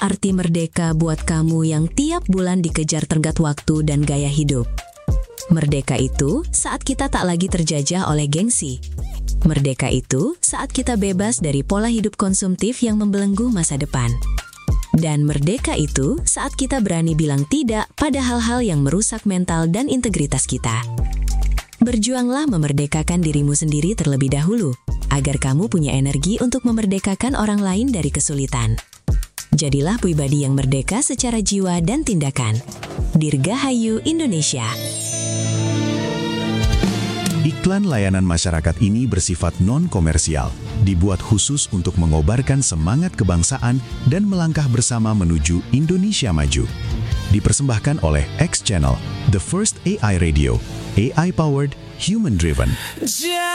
arti merdeka buat kamu yang tiap bulan dikejar tenggat waktu dan gaya hidup? Merdeka itu saat kita tak lagi terjajah oleh gengsi. Merdeka itu saat kita bebas dari pola hidup konsumtif yang membelenggu masa depan. Dan merdeka itu saat kita berani bilang tidak pada hal-hal yang merusak mental dan integritas kita. Berjuanglah memerdekakan dirimu sendiri terlebih dahulu, agar kamu punya energi untuk memerdekakan orang lain dari kesulitan. Jadilah pribadi yang merdeka secara jiwa dan tindakan. Dirgahayu Indonesia. Iklan layanan masyarakat ini bersifat non-komersial, dibuat khusus untuk mengobarkan semangat kebangsaan dan melangkah bersama menuju Indonesia maju. Dipersembahkan oleh X Channel, The First AI Radio, AI-powered, human-driven.